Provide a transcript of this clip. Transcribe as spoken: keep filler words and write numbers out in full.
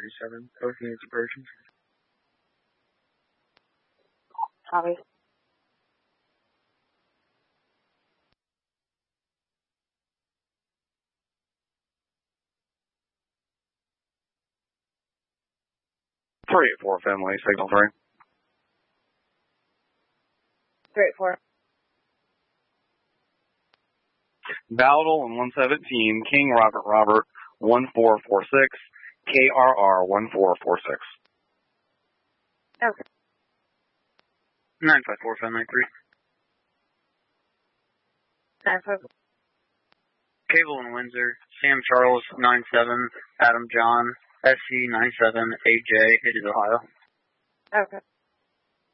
thirty-seven. Both units approaching. Copy. three eight four, family, signal three. three eight four. Bowdle and one seventeen, King Robert Robert, one four four six, K R R one four four six. Okay. nine five four, five nine three. nine five four. Cable in Windsor, Sam Charles, nine seven, Adam John, S C nine seven, A J, it is Ohio. Okay.